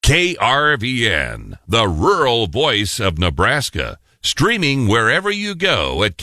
KRVN, the rural voice of Nebraska. Streaming wherever you go at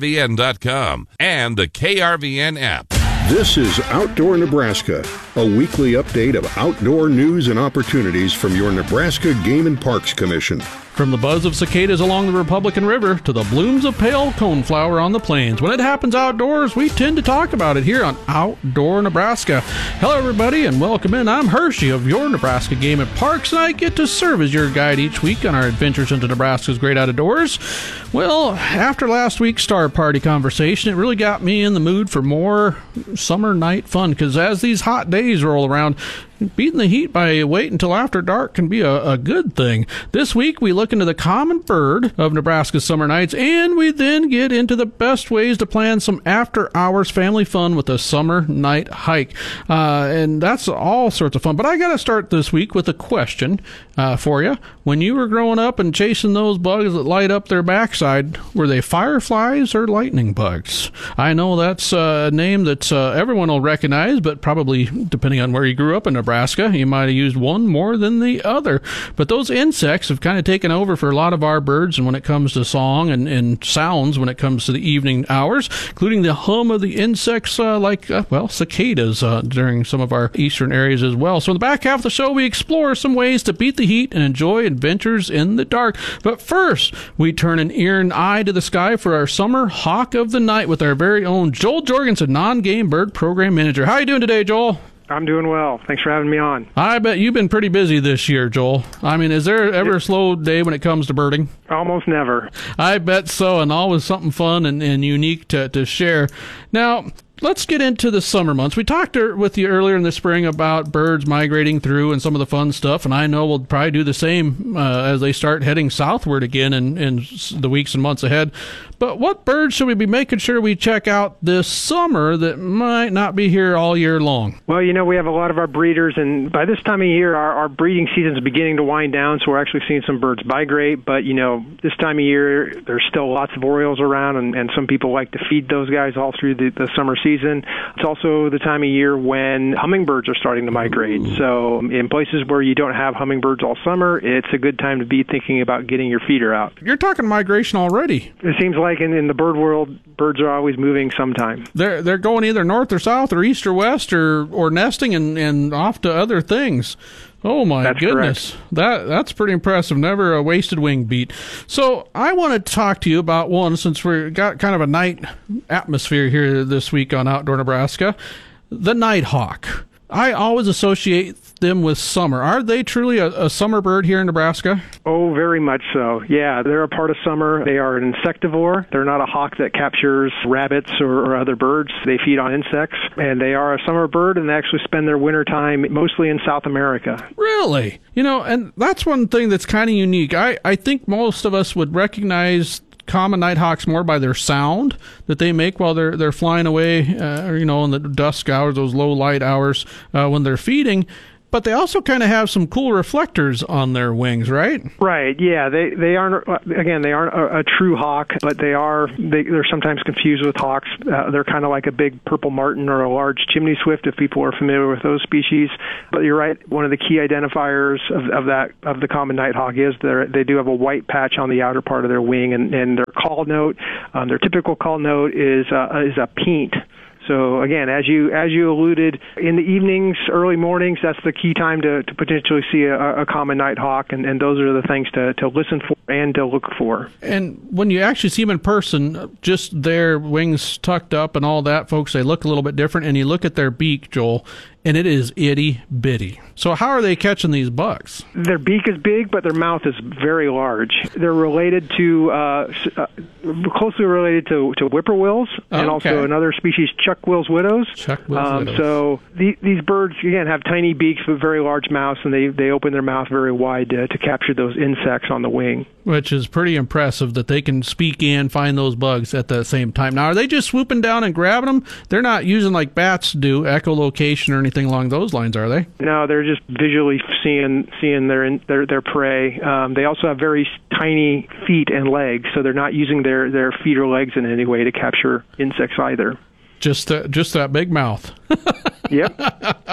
krvn.com and the KRVN app. This is Outdoor Nebraska, a weekly update of outdoor news and opportunities from your Nebraska Game and Parks Commission. From the buzz of cicadas along the Republican River to the blooms of pale coneflower on the plains, when it happens outdoors, we tend to talk about it here on Outdoor Nebraska. Hello, everybody, and welcome in. I'm Hershey of your Nebraska Game and Parks, and I get to serve as your guide each week on our adventures into Nebraska's great outdoors. Well, after last week's Star Party conversation, it really got me in the mood for more summer night fun, because as these hot days roll around, beating the heat by waiting until after dark can be a good thing. This week, we look into the common bird of Nebraska's summer nights, and we then get into the best ways to plan some after-hours family fun with a summer night hike. And that's all sorts of fun. But I got to start this week with a question for you. When you were growing up and chasing those bugs that light up their backside, were they fireflies or lightning bugs? I know that's a name that everyone will recognize, but probably, depending on where you grew up in Nebraska, you might have used one more than the other. But those insects have kind of taken over for a lot of our birds, and when it comes to song and sounds, when it comes to the evening hours, including the hum of the insects like cicadas during some of our eastern areas as well. So in the back half of the show, we explore some ways to beat the heat and enjoy adventures in the dark. But first, we turn an ear and eye to the sky for our summer hawk of the night with our very own Joel Jorgensen, non-game bird program manager. How are you doing today, Joel? I'm doing well. Thanks for having me on. I bet you've been pretty busy this year, Joel. I mean, is there ever a slow day when it comes to birding? Almost never. I bet so, and always something fun and unique to share. Now, let's get into the summer months. We talked with you earlier in the spring about birds migrating through and some of the fun stuff, and I know we'll probably do the same as they start heading southward again in the weeks and months ahead. But what birds should we be making sure we check out this summer that might not be here all year long? Well, we have a lot of our breeders, and by this time of year, our breeding season is beginning to wind down, so we're actually seeing some birds migrate. But, this time of year, there's still lots of orioles around, and some people like to feed those guys all through the summer season. It's also the time of year when hummingbirds are starting to migrate. So in places where you don't have hummingbirds all summer, it's a good time to be thinking about getting your feeder out. You're talking migration already. It seems like in the bird world, birds are always moving sometime. They're going either north or south or east or west or nesting and off to other things. Oh, my goodness. Correct. That's pretty impressive. Never a wasted wing beat. So I want to talk to you about one, since we've got kind of a night atmosphere here this week on Outdoor Nebraska, the nighthawk. I always associate them with summer. Are they truly a summer bird here in Nebraska? Oh, very much so. Yeah, they're a part of summer. They are an insectivore. They're not a hawk that captures rabbits or other birds. They feed on insects, and they are a summer bird, and they actually spend their winter time mostly in South America. Really? And that's one thing that's kind of unique. I think most of us would recognize common nighthawks more by their sound that they make while they're flying away, in the dusk hours, those low light hours when they're feeding. But they also kind of have some cool reflectors on their wings, right? Right. Yeah. They aren't a true hawk, but they're sometimes confused with hawks. They're kind of like a big purple martin or a large chimney swift, if people are familiar with those species. But you're right. One of the key identifiers of the common nighthawk is they do have a white patch on the outer part of their wing, and their call note, their typical call note is a peent. So again, as you alluded, in the evenings, early mornings, that's the key time to potentially see a common nighthawk, and those are the things to listen for and to look for. And when you actually see them in person, just their wings tucked up and all that, folks, they look a little bit different. And you look at their beak, Joel, and it is itty-bitty. So how are they catching these bugs? Their beak is big, but their mouth is very large. They're related to, closely related to whippoorwills, and also another species, chuck-will's widows. Widows. So these birds, again, have tiny beaks but very large mouths, and they open their mouth very wide to capture those insects on the wing. Which is pretty impressive that they can speak and find those bugs at the same time. Now, are they just swooping down and grabbing them? They're not using like bats do, echolocation or anything along those lines, are they? No, they're just visually seeing their prey. They also have very tiny feet and legs, so they're not using their feet or legs in any way to capture insects either. Just that big mouth. Yep.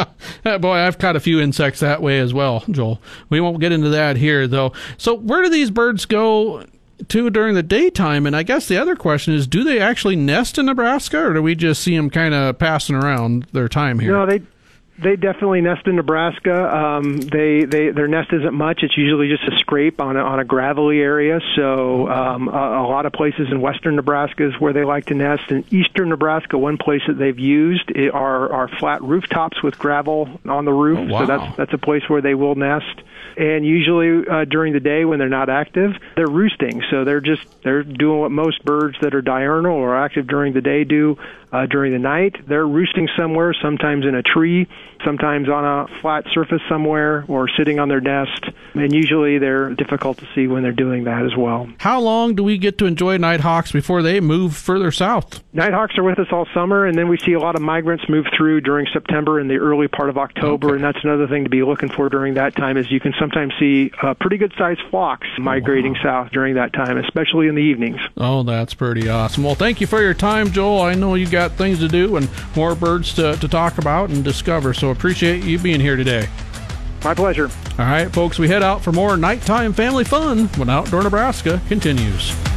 Boy, I've caught a few insects that way as well, Joel. We won't get into that here, though. So where do these birds go to during the daytime? And I guess the other question is, do they actually nest in Nebraska, or do we just see them kind of passing around their time here? No, they definitely nest in Nebraska. Their nest isn't much. It's usually just a scrape on a gravelly area. So a lot of places in western Nebraska is where they like to nest. In eastern Nebraska, one place that they've used are flat rooftops with gravel on the roof. Oh, wow. So that's a place where they will nest. And usually during the day when they're not active, they're roosting. So they're doing what most birds that are diurnal or active during the day do during the night. They're roosting somewhere, sometimes in a tree, sometimes on a flat surface somewhere, or sitting on their nest. And usually they're difficult to see when they're doing that as well. How long do we get to enjoy nighthawks before they move further south? Nighthawks are with us all summer, and then we see a lot of migrants move through during September and the early part of October. Okay. And that's another thing to be looking for during that time, is you can sometimes see pretty good-sized flocks migrating south during that time, especially in the evenings. Oh, that's pretty awesome. Well, thank you for your time, Joel. I know you got things to do and more birds to talk about and discover, so appreciate you being here today. My pleasure. All right, folks, we head out for more nighttime family fun when Outdoor Nebraska continues.